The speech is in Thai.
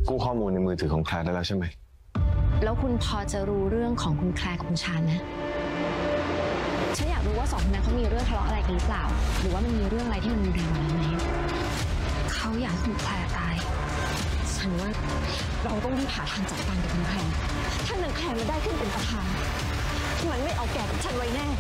กู้ข้อมูลในมือถือของแคลร์ได้แล้วใช่ไหมแล้วคุณพอจะรู้เรื่องของคุณแคลร์กับคุณชาญไหมฉันอยากรู้ว่าสองคนนั้นเขามีเรื่องทะเลาะอะไรกันหรือเปล่าหรือว่ามันมีเรื่องอะไรที่มันรุนแรงกว่านั้นไหมเขาอยากให้คุณแคลร์ตายฉันว่าเราต้องรีบหาทางจัดการกับคุณแคลร์ถ้านางแคลร์มันได้ขึ้นเป็นประธานมันไม่เอาแกกับฉันไว้แน่